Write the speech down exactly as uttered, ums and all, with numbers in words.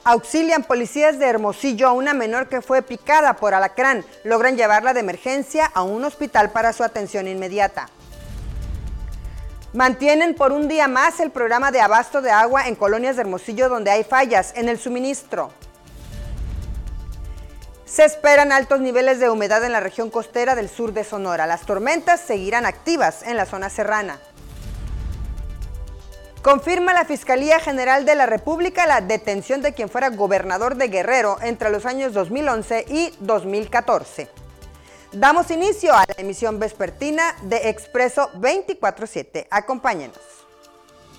Auxilian policías de Hermosillo a una menor que fue picada por alacrán. Logran llevarla de emergencia a un hospital para su atención inmediata. Mantienen por un día más el programa de abasto de agua en colonias de Hermosillo donde hay fallas en el suministro. Se esperan altos niveles de humedad en la región costera del sur de Sonora. Las tormentas seguirán activas en la zona serrana. Confirma la Fiscalía General de la República la detención de quien fuera gobernador de Guerrero entre los años dos mil once y dos mil catorce. Damos inicio a la emisión vespertina de Expreso veinticuatro siete. Acompáñenos.